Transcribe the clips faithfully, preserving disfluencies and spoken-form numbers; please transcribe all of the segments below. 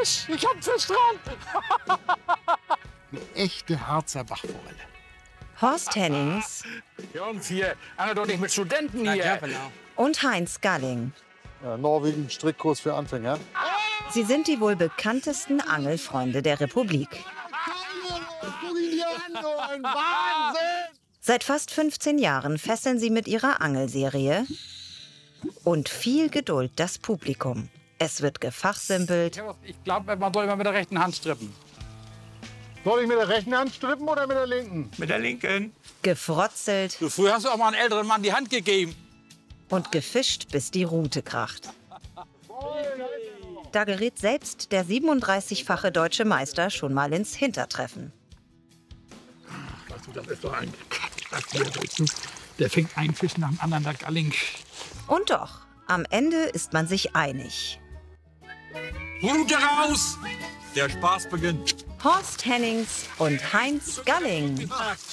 Fisch. Ich hab einen Fisch dran. Eine echte Harzer Bachforelle. Horst Hennings Jungs, hier, angelt doch nicht mit Studenten hier. Ja, genau. und Heinz Galling. Ja, Norwegen, Strickkurs für Anfänger. Sie sind die wohl bekanntesten Angelfreunde der Republik. Ein Wahnsinn! Seit fast fünfzehn Jahren fesseln sie mit ihrer Angelserie und viel Geduld das Publikum. Es wird gefachsimpelt, Ich glaube, man soll immer mit der rechten Hand strippen. Soll ich mit der rechten Hand strippen oder mit der linken? Mit der linken. gefrotzelt Du, früher hast du auch mal einen älteren Mann die Hand gegeben. und gefischt, bis die Rute kracht. Da gerät selbst der siebenunddreißigfache deutsche Meister schon mal ins Hintertreffen. Das ist doch ein Der fängt einen Fisch nach dem anderen, der Galling. Und doch, am Ende ist man sich einig. Rute raus! Der Spaß beginnt. Horst Hennings und Heinz Galling.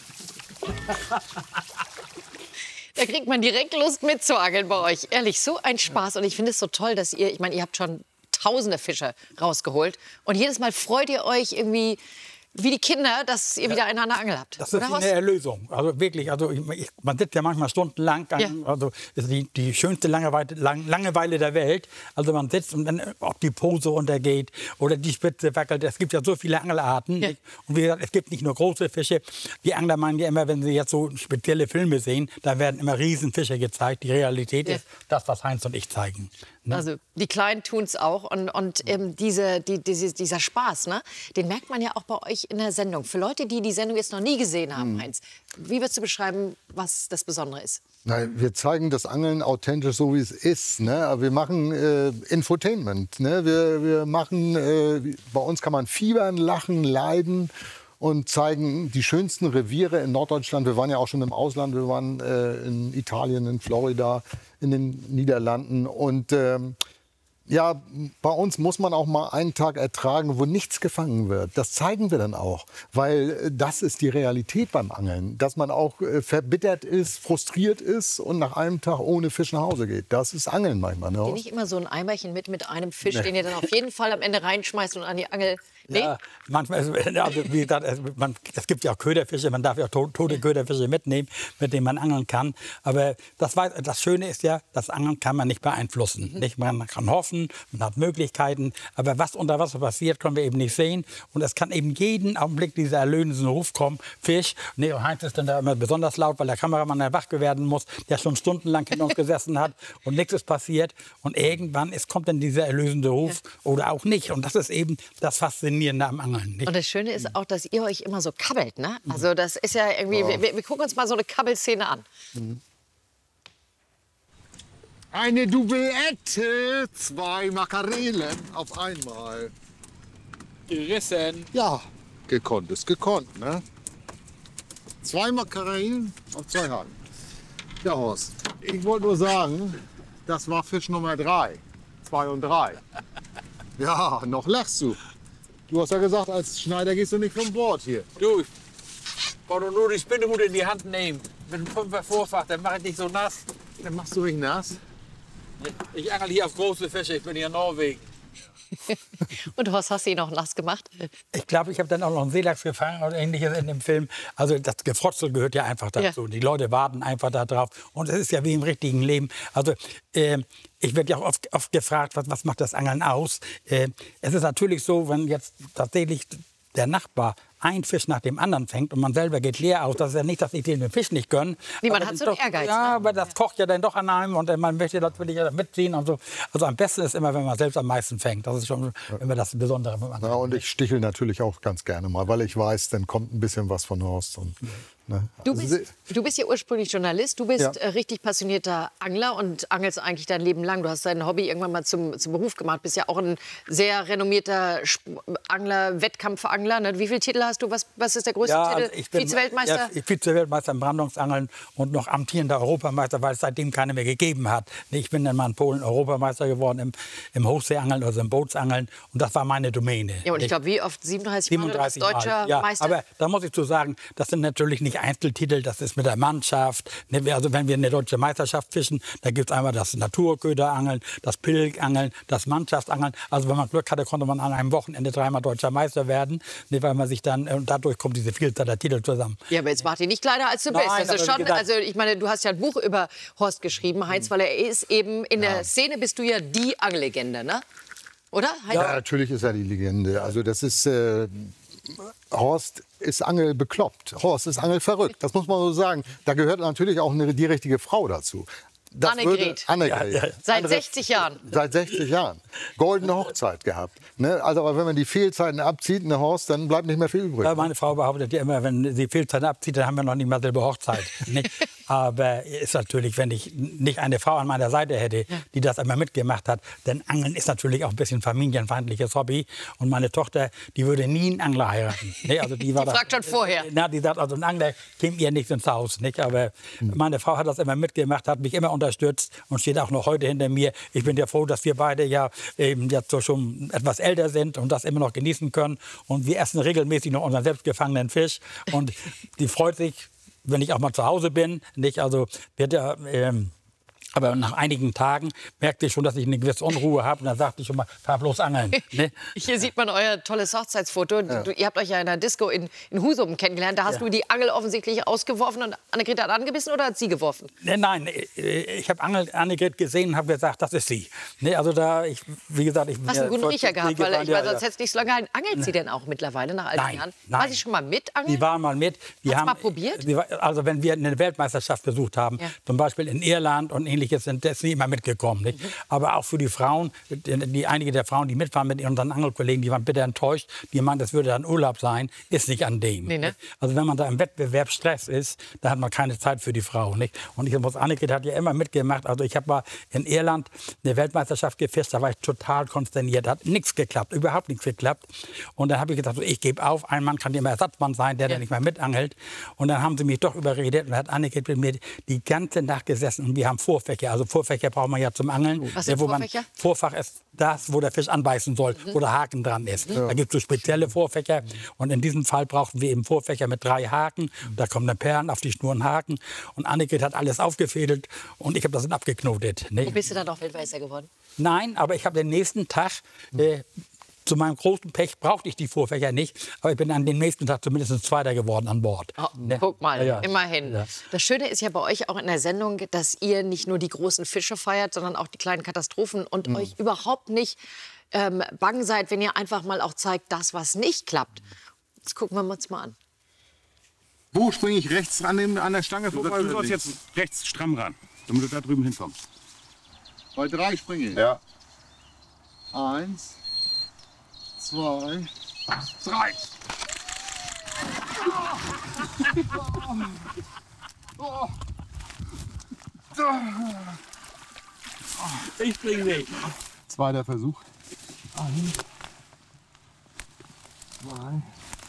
Da kriegt man direkt Lust mitzuangeln bei euch. Ehrlich, so ein Spaß. Und ich finde es so toll, dass ihr, ich meine, ihr habt schon tausende Fische rausgeholt. Und jedes Mal freut ihr euch irgendwie wie die Kinder, dass ihr wieder eine an der Angel habt. Das ist Oder, Horst? eine Erlösung. Also wirklich, also ich, ich, man sitzt ja manchmal stundenlang, an, Ja. also ist die, die schönste Langeweile, Lang, Langeweile der Welt. Also man sitzt und dann, ob die Pose runtergeht oder die Spitze wackelt. Es gibt ja so viele Angelarten. Ja. Nicht? Und wie gesagt, es gibt nicht nur große Fische. Die Angler meinen ja immer, wenn sie jetzt so spezielle Filme sehen, da werden immer Riesenfische gezeigt. Die Realität Ja. ist das, was Heinz und ich zeigen. Ne? Also die Kleinen tun es auch. Und, und ähm, diese, die, diese, dieser Spaß, ne, den merkt man ja auch bei euch in der Sendung. Für Leute, die die Sendung jetzt noch nie gesehen haben, Heinz, wie würdest du beschreiben, was das Besondere ist? Nein, wir zeigen das Angeln authentisch, so wie es ist. Ne? Aber wir machen äh, Infotainment. Ne? Wir, wir machen, äh, bei uns kann man fiebern, lachen, leiden und zeigen die schönsten Reviere in Norddeutschland. Wir waren ja auch schon im Ausland. Wir waren äh, in Italien, in Florida, in den Niederlanden. Und ähm, ja, bei uns muss man auch mal einen Tag ertragen, wo nichts gefangen wird. Das zeigen wir dann auch, weil äh, das ist die Realität beim Angeln. Dass man auch äh, verbittert ist, frustriert ist und nach einem Tag ohne Fisch nach Hause geht. Das ist Angeln manchmal. Ne? Habt ihr nicht immer so ein Eimerchen mit mit einem Fisch, den ihr dann auf jeden Fall am Ende reinschmeißt und an die Angel? Nee? Ja, manchmal, also, wie gesagt, es, man, es gibt ja auch Köderfische, man darf ja to tote Köderfische mitnehmen, mit denen man angeln kann. Aber das, war, das Schöne ist ja, das Angeln kann man nicht beeinflussen. Mhm. Nicht? Man kann hoffen, man hat Möglichkeiten, aber was unter Wasser passiert, können wir eben nicht sehen. Und es kann eben jeden Augenblick dieser erlösende Ruf kommen, Fisch. Nee, Heinz ist dann da immer besonders laut, weil der Kameramann ja wach werden muss, der schon stundenlang hinter uns gesessen hat und nichts ist passiert. Und irgendwann ist, kommt dann dieser erlösende Ruf ja. oder auch nicht. Und das ist eben das Faszinierende am Angeln. Nicht? Und das Schöne ist auch, dass ihr euch immer so kabbelt, ne? Also das ist ja irgendwie, Ja. wir, wir gucken uns mal so eine Kabbelszene an. Eine Doublette, zwei Makarelen auf einmal. Gerissen. Ja, gekonnt ist gekonnt, ne? Zwei Makarelen auf zwei Haken. Ja, Horst, ich wollte nur sagen, das war Fisch Nummer drei. Zwei und drei. Ja, noch lachst du. Du hast ja gesagt, als Schneider gehst du nicht vom Bord hier. Du, ich brauche nur die Spinnerute in die Hand nehmen. Mit dem Fünfer Vorfach, dann mache ich dich so nass. Dann machst du mich nass. Ich angel hier auf große Fische, ich bin hier in Norwegen. Und Horst, hast du ihn noch nass gemacht? Ich glaube, ich habe dann auch noch einen Seelachs gefangen oder ähnliches in dem Film. Also das Gefrotzel gehört ja einfach dazu. Ja. Die Leute warten einfach da drauf. Und es ist ja wie im richtigen Leben. Also äh, ich werde ja auch oft, oft gefragt, was, was macht das Angeln aus? Äh, es ist natürlich so, wenn jetzt tatsächlich der Nachbar einen Fisch nach dem anderen fängt und man selber geht leer aus, das ist ja nicht, dass ich den Fisch nicht gönne. Nee, man Aber hat das so einen ist doch- Ehrgeiz, Ja, ne? aber das kocht ja dann doch an einem und man möchte natürlich ja mitziehen und so. Also am besten ist immer, wenn man selbst am meisten fängt. Das ist schon immer das Besondere beim Angeln. Ja, und ich stichel natürlich auch ganz gerne mal, weil ich weiß, dann kommt ein bisschen was von Horst. Und, ne? Du Also, bist, du bist ja ursprünglich Journalist, du bist Ja. äh, richtig passionierter Angler und angelst eigentlich dein Leben lang. Du hast dein Hobby irgendwann mal zum, zum Beruf gemacht, bist ja auch ein sehr renommierter Sp- Angler, Wettkampfangler. Ne? Wie viele Titel hast du? Was, was ist der größte Ja, Titel? also ich bin Vize-Weltmeister? Ja, Vize-Weltmeister im Brandungsangeln und noch amtierender Europameister, weil es seitdem keine mehr gegeben hat. Ich bin dann mal in Polen Europameister geworden im, im Hochseeangeln, also im Bootsangeln. Und das war meine Domäne. Ja, und ich glaube, wie oft? siebenunddreißig Mal oder was? siebenunddreißig Mal. Deutscher Ja, Meister? aber da muss ich zu sagen, das sind natürlich nicht die Einzeltitel, das ist mit der Mannschaft. Ne, also wenn wir eine deutsche Meisterschaft fischen, da gibt es einmal das Naturköderangeln, das Pilgangeln, das Mannschaftsangeln. Also wenn man Glück hatte, konnte man an einem Wochenende dreimal deutscher Meister werden, ne, weil man sich dann, und dadurch kommt diese Vielzahl der Titel zusammen. Ja, aber jetzt macht ihr nicht kleiner, als du bist. Nein, Das ist aber schon, wie gesagt- also ich meine, du hast ja ein Buch über Horst geschrieben, Heinz, weil er ist eben, in der Szene bist du ja die Angellegende, ne? Oder? Heinz? Ja, natürlich ist er die Legende. Also das ist, äh, Horst ist angelbekloppt. Horst ist angelverrückt. Das muss man so sagen. Da gehört natürlich auch eine, die richtige Frau dazu. Das Annegret. würde- Annegret. Ja, ja. Seit Andere- sechzig Jahren. Seit sechzig Jahren. Goldene Hochzeit gehabt. Ne? Also aber wenn man die Fehlzeiten abzieht, eine Horst, dann bleibt nicht mehr viel übrig. Ja, meine Frau behauptet ja immer, wenn sie Fehlzeiten abzieht, dann haben wir noch nicht mal selber Hochzeit. Nicht? Aber ist natürlich, wenn ich nicht eine Frau an meiner Seite hätte, die das einmal mitgemacht hat, denn Angeln ist natürlich auch ein bisschen familienfeindliches Hobby. Und meine Tochter, die würde nie einen Angler heiraten. Ne? Also die war Die da- fragt schon vorher. Na, die sagt, also ein Angler käme ihr nicht ins Haus. Nicht? Aber meine Frau hat das immer mitgemacht, hat mich immer unterstützt und steht auch noch heute hinter mir. Ich bin ja froh, dass wir beide ja eben jetzt so schon etwas älter sind und das immer noch genießen können. Und wir essen regelmäßig noch unseren selbstgefangenen Fisch. Und die freut sich, wenn ich auch mal zu Hause bin. Nicht? Also wird ja... Ähm, aber nach einigen Tagen merkte ich schon, dass ich eine gewisse Unruhe habe. Und dann sagte ich schon mal, fahr bloß angeln. Ne? Hier sieht man euer tolles Hochzeitsfoto. Du, ihr habt euch ja in einer Disco in, in Husum kennengelernt. Da hast Ja. du die Angel offensichtlich ausgeworfen und Annegret hat angebissen oder hat sie geworfen? Ne, Nein, äh, ich habe Angel Annegret gesehen und habe gesagt, das ist sie. Ne, also da, ich, wie gesagt, ich Hast einen guten Riecher gehabt, weil ich ja, weiß, sonst ja. hättest du nicht so lange gehalten. Angelt sie denn auch mittlerweile nach all den Nein, Jahren? nein. War sie schon mal mit angeln? Die waren mal mit. Wir Hat's haben, mal probiert? Die, war- also wenn wir eine Weltmeisterschaft besucht haben, Ja. zum Beispiel in Irland und ähnliches, sind das nie immer mitgekommen. Nicht? Aber auch für die Frauen, die, die, einige der Frauen, die mitfahren mit unseren Angelkollegen, die waren bitter enttäuscht. Die meinen, das würde dann Urlaub sein, ist nicht an dem. Nee, ne? Also wenn man da im Wettbewerb Stress ist, da hat man keine Zeit für die Frau. Nicht? Und ich muss, Annegret hat ja immer mitgemacht. Also ich habe mal in Irland eine Weltmeisterschaft gefischt, da war ich total konsterniert. Da hat nichts geklappt, überhaupt nichts geklappt. Und dann habe ich gesagt, so, ich gebe auf, ein Mann kann immer Ersatzmann sein, der Ja. dann nicht mehr mitangelt. Und dann haben sie mich doch überredet und hat Annegret mit mir die ganze Nacht gesessen und wir haben Vorfächer. Also Vorfächer braucht man ja zum Angeln. Was sind Äh, wo man, Vorfächer? Vorfach ist das, wo der Fisch anbeißen soll, wo der Haken dran ist. Da gibt es so spezielle Vorfächer. Und in diesem Fall brauchten wir eben Vorfächer mit drei Haken. Da kommen dann Perlen auf die Schnur und Haken. Und Annegret hat alles aufgefädelt und ich habe das dann abgeknotet. Ne? Wo bist du dann noch Weltmeister geworden? Nein, aber ich habe den nächsten Tag, äh, zu meinem großen Pech brauchte ich die Vorfächer nicht, aber ich bin an dem nächsten Tag zumindest Zweiter geworden an Bord. Oh, Ne? guck mal, Ja, ja. immerhin. Ja. Das Schöne ist ja bei euch auch in der Sendung, dass ihr nicht nur die großen Fische feiert, sondern auch die kleinen Katastrophen und Mhm. euch überhaupt nicht ähm, bang seid, wenn ihr einfach mal auch zeigt, das, was nicht klappt. Jetzt gucken wir uns mal an. Wo springe ich rechts an, dem, an der Stange Du vorbei? sollst, du oder sollst links? jetzt rechts stramm ran, damit du da drüben hinkommst. Bei drei springe ich. Ja. Eins, zwei, Drei. Ich bringe dich. zweiter Versuch. Eins, zwei.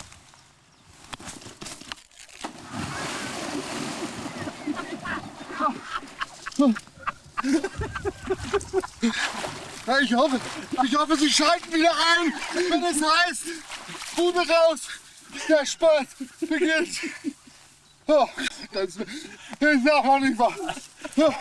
Ja, ich hoffe, ich hoffe, Sie schalten wieder ein, wenn es heißt, Bude raus, der Sport beginnt. Oh, das, das darf man nicht wahr. Oh.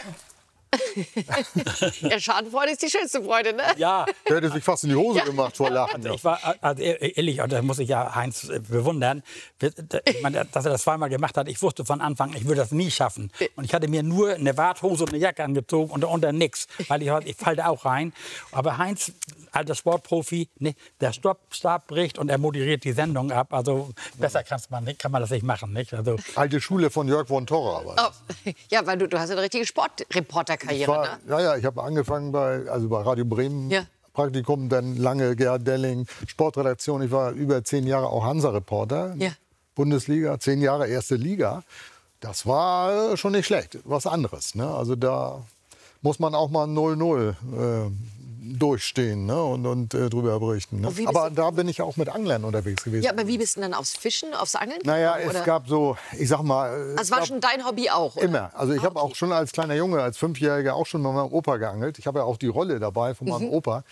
Ja, Schadenfreude ist die schönste Freude, ne? Ja, Der hätte sich fast in die Hose gemacht vor Lachen. ich war, also ehrlich, und da muss ich ja Heinz äh, bewundern, ich meine, dass er das zweimal gemacht hat. Ich wusste von Anfang, ich würde das nie schaffen. Und ich hatte mir nur eine Warthose und eine Jacke angezogen und darunter nichts, weil ich, ich falle da auch rein. Aber Heinz, alter Sportprofi, ne, der Stopp, Stab bricht und er moderiert die Sendung ab. Also besser kann's man, nicht- kann man das nicht machen. Nicht? Also, Alte Schule von Jörg von Torra. Aber. Oh, ja, weil du, du hast eine richtige Ich Sportreporterkarriere, war, ne? ja, ja, ich habe angefangen bei, also bei Radio Bremen. Ja. Praktikum, dann lange Gerhard Delling, Sportredaktion. Ich war über zehn Jahre auch Hansa-Reporter. Ja. Bundesliga, zehn Jahre erste Liga. Das war äh, schon nicht schlecht, was anderes. Ne? Also da muss man auch mal null null äh, durchstehen, ne? und, und äh, drüber berichten. Ne? Und wie bist Aber du- da bin ich auch mit Anglern unterwegs gewesen. Ja, aber wie bist du denn aufs Fischen, aufs Angeln? Naja, gekommen, es oder? gab so, ich sag mal... Also es war gab schon dein Hobby auch, oder? immer. Also ich Ah, habe okay. auch schon als kleiner Junge, als Fünfjähriger auch schon mit meinem Opa geangelt. Ich habe ja auch die Rolle dabei von Mhm. meinem Opa.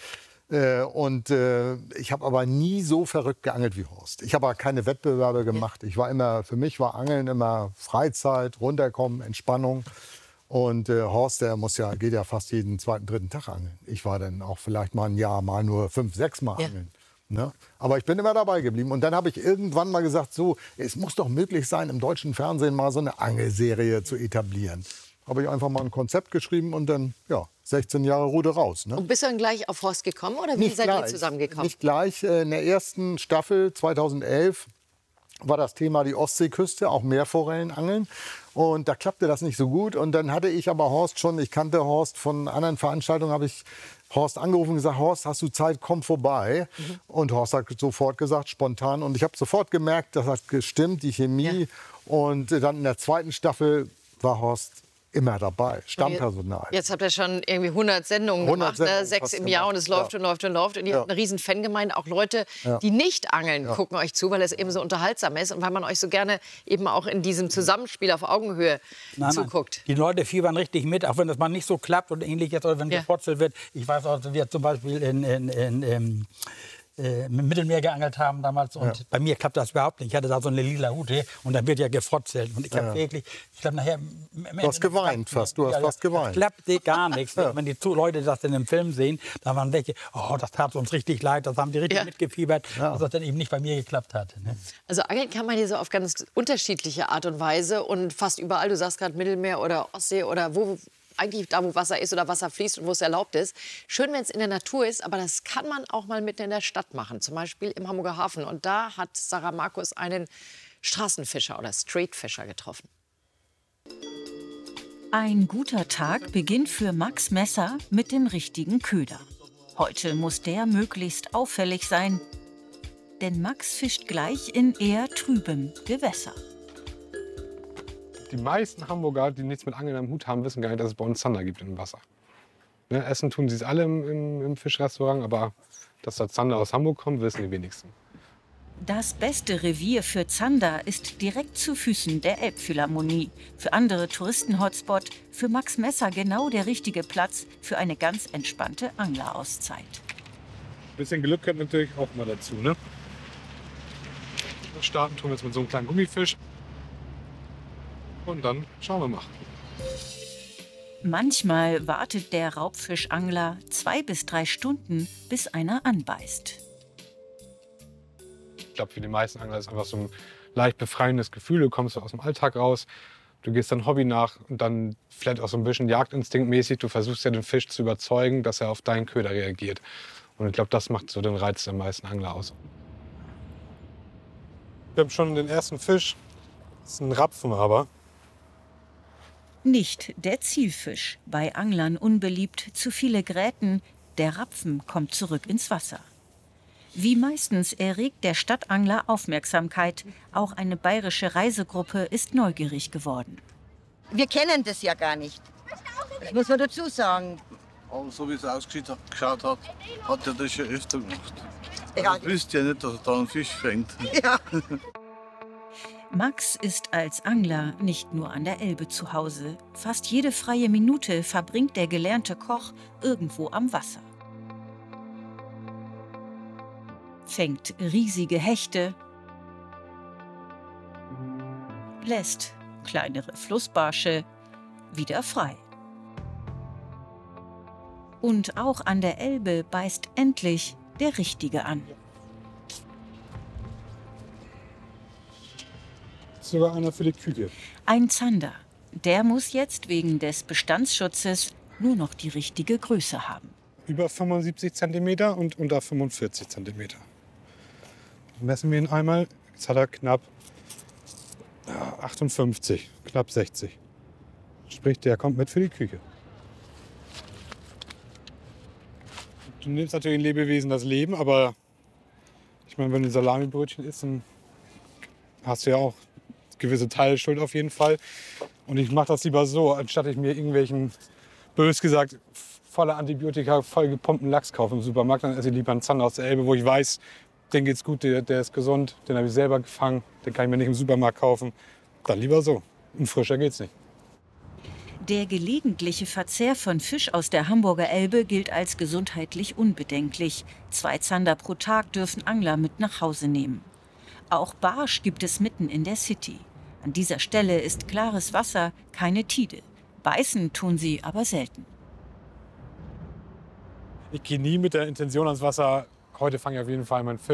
Äh, und äh, ich habe aber nie so verrückt geangelt wie Horst. Ich habe aber keine Wettbewerbe gemacht. Ich war immer, für mich war Angeln immer Freizeit, runterkommen, Entspannung. Und äh, Horst, der muss ja, geht ja fast jeden zweiten, dritten Tag angeln. Ich war dann auch vielleicht mal ein Jahr mal nur fünf, sechs Mal Ja. angeln. Ne? Aber ich bin immer dabei geblieben. Und dann habe ich irgendwann mal gesagt, so, es muss doch möglich sein, im deutschen Fernsehen mal so eine Angelserie zu etablieren. Habe ich einfach mal ein Konzept geschrieben und dann, ja, sechzehn Jahre Rute raus. Ne? Und bist du dann gleich auf Horst gekommen oder wie seid ihr zusammengekommen? Nicht gleich. Äh, In der ersten Staffel zweitausendelf war das Thema die Ostseeküste, auch Meerforellenangeln. Und da klappte das nicht so gut. Und dann hatte ich aber Horst schon, ich kannte Horst von anderen Veranstaltungen, habe ich Horst angerufen und gesagt, Horst, hast du Zeit, komm vorbei. Mhm. Und Horst hat sofort gesagt, spontan. Und ich habe sofort gemerkt, das hat gestimmt, die Chemie. Ja. Und dann in der zweiten Staffel war Horst immer dabei, Stammpersonal. Jetzt habt ihr schon irgendwie hundert Sendungen hundert gemacht, Sendungen ne? sechs im gemacht. Jahr und es läuft Ja. und läuft und läuft. Und ihr Ja. habt eine riesen Fangemeinde, auch Leute, Ja. die nicht angeln, Ja. gucken euch zu, weil es eben so unterhaltsam ist und weil man euch so gerne eben auch in diesem Zusammenspiel auf Augenhöhe Nein, nein. zuguckt. Die Leute fiebern richtig mit, auch wenn das mal nicht so klappt und ähnliches, oder wenn Ja. gefotzelt wird. Ich weiß auch, dass wir zum Beispiel in, in, in, in äh, im Mittelmeer geangelt haben damals und Ja. bei mir klappt das überhaupt nicht. Ich hatte da so eine lila Hute und dann wird ja gefotzelt und ich habe Ja. wirklich, ich glaube nachher... Du hast geweint fast, du hast fast geweint. Das klappte gar nichts. Wenn die zu- Leute das dann im Film sehen, da waren welche, oh, das tat uns richtig leid, das haben die richtig Ja. mitgefiebert, dass das dann eben nicht bei mir geklappt hat. Ne? Also angeln kann man hier so auf ganz unterschiedliche Art und Weise und fast überall. Du sagst gerade Mittelmeer oder Ostsee oder wo eigentlich da, wo Wasser ist oder Wasser fließt und wo es erlaubt ist. Schön, wenn es in der Natur ist, aber das kann man auch mal mitten in der Stadt machen. Zum Beispiel im Hamburger Hafen. Und da hat Sarah Markus einen Straßenfischer oder Streetfischer getroffen. Ein guter Tag beginnt für Max Messer mit dem richtigen Köder. Heute muss der möglichst auffällig sein, denn Max fischt gleich in eher trübem Gewässer. Die meisten Hamburger, die nichts mit Angeln am Hut haben, wissen gar nicht, dass es bei uns Zander gibt im Wasser. Ne, essen tun sie es alle im, im, im Fischrestaurant, aber dass da Zander aus Hamburg kommt, wissen die wenigsten. Das beste Revier für Zander ist direkt zu Füßen der Elbphilharmonie. Für andere Touristen-Hotspot, für Max Messer genau der richtige Platz für eine ganz entspannte Anglerauszeit. Ein bisschen Glück gehört natürlich auch mal dazu. Ne? Wir starten tun wir jetzt mit so einem kleinen Gummifisch. Und dann schauen wir mal. Manchmal wartet der Raubfischangler zwei bis drei Stunden, bis einer anbeißt. Ich glaube, für die meisten Angler ist es einfach so ein leicht befreiendes Gefühl. Du kommst so aus dem Alltag raus, du gehst dann Hobby nach und dann vielleicht auch so ein bisschen jagdinstinktmäßig. Du versuchst ja den Fisch zu überzeugen, dass er auf deinen Köder reagiert. Und ich glaube, das macht so den Reiz der meisten Angler aus. Wir haben schon den ersten Fisch. Das ist ein Rapfen aber. Nicht der Zielfisch, bei Anglern unbeliebt, zu viele Gräten, der Rapfen kommt zurück ins Wasser. Wie meistens erregt der Stadtangler Aufmerksamkeit. Auch eine bayerische Reisegruppe ist neugierig geworden. Wir kennen das ja gar nicht. Das muss man dazu sagen. Aber so wie es ausgeschaut hat, hat er das schon öfter gemacht. Ja. Ich wüsste ja nicht, dass er da einen Fisch fängt. Ja. Max ist als Angler nicht nur an der Elbe zu Hause. Fast jede freie Minute verbringt der gelernte Koch irgendwo am Wasser. Fängt riesige Hechte, lässt kleinere Flussbarsche wieder frei. Und auch an der Elbe beißt endlich der Richtige an. Sogar einer für die Küche. Ein Zander. Der muss jetzt wegen des Bestandsschutzes nur noch die richtige Größe haben. Über fünfundsiebzig Zentimeter und unter fünfundvierzig Zentimeter. Messen wir ihn einmal. Jetzt hat er knapp achtundfünfzig, knapp sechzig. Sprich, der kommt mit für die Küche. Du nimmst natürlich ein Lebewesen das Leben, aber ich meine, wenn du ein Salamibrötchen isst, dann hast du ja auch gewisse Teilschuld auf jeden Fall. Und ich mache das lieber so, anstatt ich mir irgendwelchen, bös gesagt, voller Antibiotika, voll gepumpten Lachs kaufe im Supermarkt, dann esse ich lieber einen Zander aus der Elbe, wo ich weiß, den geht's gut, der, der ist gesund, den habe ich selber gefangen, den kann ich mir nicht im Supermarkt kaufen. Dann lieber so. Und frischer geht's nicht. Der gelegentliche Verzehr von Fisch aus der Hamburger Elbe gilt als gesundheitlich unbedenklich. Zwei Zander pro Tag dürfen Angler mit nach Hause nehmen. Auch Barsch gibt es mitten in der City. An dieser Stelle ist klares Wasser, keine Tide. Beißen tun sie aber selten. Ich gehe nie mit der Intention ans Wasser, heute fange ich auf jeden Fall meinen Fisch.